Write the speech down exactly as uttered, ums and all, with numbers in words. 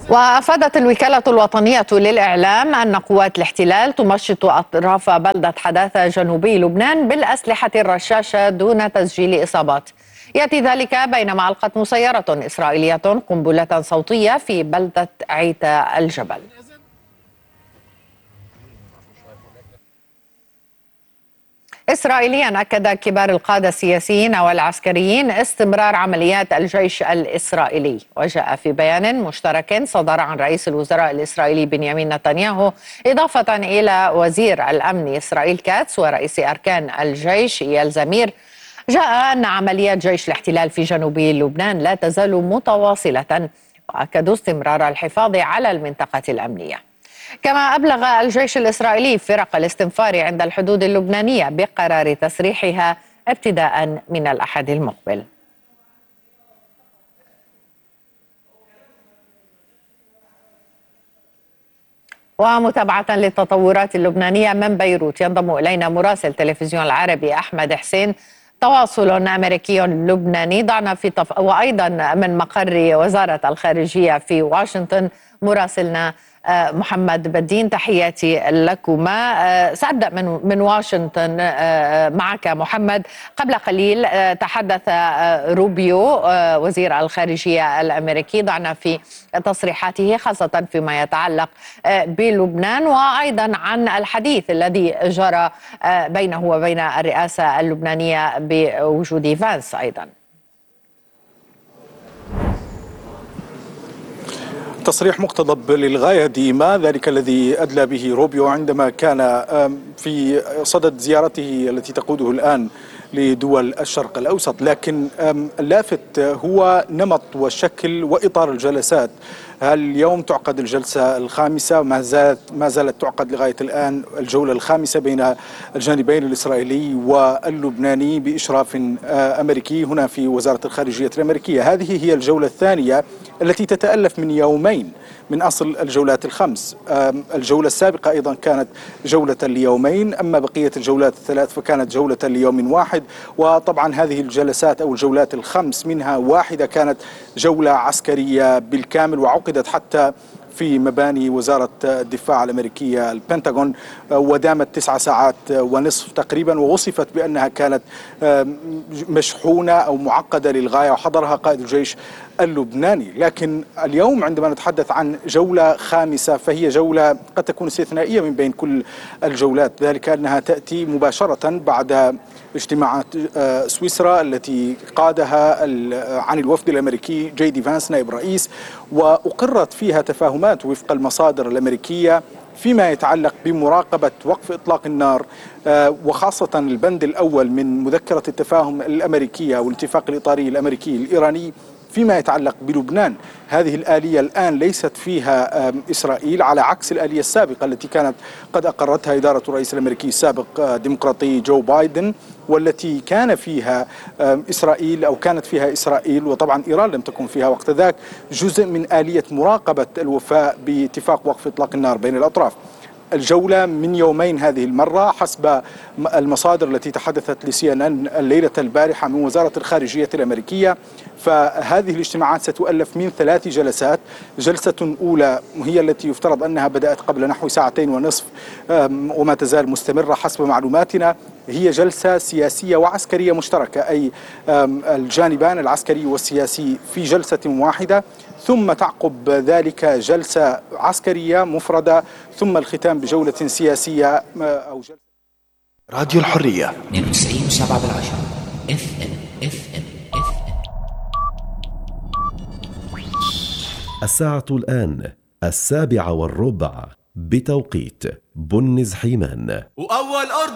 وأفادت الوكالة الوطنية للإعلام أن قوات الاحتلال تمشط أطراف بلدة حداثة جنوبي لبنان بالأسلحة الرشاشة دون تسجيل إصابات. يأتي ذلك بينما ألقت مسيرة إسرائيلية قنبلة صوتية في بلدة عيتا الجبل. إسرائيليا أكد كبار القادة السياسيين والعسكريين استمرار عمليات الجيش الإسرائيلي. وجاء في بيان مشترك صدر عن رئيس الوزراء الإسرائيلي بنيامين نتنياهو إضافة إلى وزير الأمن إسرائيل كاتس ورئيس أركان الجيش إيال زمير، جاء أن عمليات جيش الاحتلال في جنوب لبنان لا تزال متواصلة، وأكدوا استمرار الحفاظ على المنطقة الأمنية. كما أبلغ الجيش الإسرائيلي فرق الاستنفار عند الحدود اللبنانية بقرار تسريحها ابتداء من الأحد المقبل. ومتابعة للتطورات اللبنانية من بيروت ينضم إلينا مراسل تلفزيون العربي أحمد حسين. تواصل أمريكي لبناني ضعنا في طف... وأيضا من مقر وزارة الخارجية في واشنطن مراسلنا محمد بدين، تحياتي لكما. سأبدأ من من واشنطن معك محمد. قبل قليل تحدث روبيو وزير الخارجية الأمريكي، ضعنا في تصريحاته خاصة فيما يتعلق بلبنان وأيضا عن الحديث الذي جرى بينه وبين الرئاسة اللبنانية بوجود فانس أيضا. تصريح مقتضب للغاية ديما، ذلك الذي أدلى به روبيو عندما كان في صدد زيارته التي تقوده الآن لدول الشرق الأوسط. لكن اللافت هو نمط وشكل وإطار الجلسات. اليوم تعقد الجلسة الخامسة، ما زالت ما زالت تعقد لغاية الآن الجولة الخامسة بين الجانبين الإسرائيلي واللبناني بإشراف أمريكي هنا في وزارة الخارجية الأمريكية. هذه هي الجولة الثانية التي تتألف من يومين من أصل الجولات الخمس. الجولة السابقة أيضا كانت جولة ليومين، أما بقية الجولات الثلاث فكانت جولة ليوم واحد. وطبعا هذه الجلسات أو الجولات الخمس منها واحدة كانت جولة عسكرية بالكامل، وعقدت حتى في مباني وزارة الدفاع الأمريكية البنتاغون، ودامت تسع ساعات ونصف تقريبا، ووصفت بأنها كانت مشحونة أو معقدة للغاية، وحضرها قائد الجيش اللبناني. لكن اليوم عندما نتحدث عن جولة خامسة فهي جولة قد تكون استثنائية من بين كل الجولات، ذلك أنها تأتي مباشرة بعد اجتماعات سويسرا التي قادها عن الوفد الأمريكي جي دي فانس نائب رئيس، وأقرت فيها تفاهمات وفق المصادر الأمريكية فيما يتعلق بمراقبة وقف إطلاق النار، وخاصة البند الأول من مذكرة التفاهم الأمريكية والاتفاق الإطاري الأمريكي الإيراني فيما يتعلق بلبنان. هذه الآلية الآن ليست فيها إسرائيل على عكس الآلية السابقة التي كانت قد أقرتها إدارة الرئيس الأمريكي السابق ديمقراطي جو بايدن، والتي كان فيها إسرائيل أو كانت فيها إسرائيل وطبعا إيران لم تكن فيها وقت ذاك جزء من آلية مراقبة الوفاء باتفاق وقف إطلاق النار بين الأطراف. الجولة من يومين هذه المرة حسب المصادر التي تحدثت لسي ان ان الليلة البارحة من وزارة الخارجية الأمريكية. فهذه الاجتماعات ستؤلف من ثلاث جلسات. جلسة أولى هي التي يفترض أنها بدأت قبل نحو ساعتين ونصف وما تزال مستمرة حسب معلوماتنا، هي جلسة سياسية وعسكرية مشتركة، أي الجانبان العسكري والسياسي في جلسة واحدة، ثم تعقب ذلك جلسة عسكرية مفردة، ثم الختام بجولة سياسية أو جلسة. راديو الحرية اثنين وتسعين وسبعة بالعشرة اف ام اف ام اف ام. الساعة الآن السابعة والربع بتوقيت بنز حيمان. وأول أرض